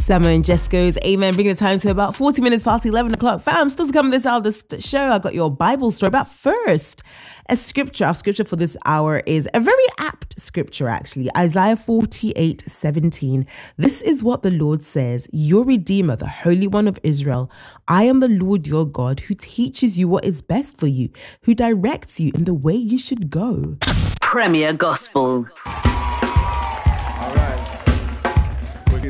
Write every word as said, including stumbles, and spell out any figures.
Summer and Jesco's Amen, bring the time to about forty minutes past eleven o'clock. Fam, still to come this hour of this show, I got your Bible story. But first, a scripture. Our scripture for this hour is a very apt scripture, actually. Isaiah forty-eight seventeen. This is what the Lord says, your Redeemer, the Holy One of Israel. I am the Lord your God, who teaches you what is best for you, who directs you in the way you should go. Premier Gospel.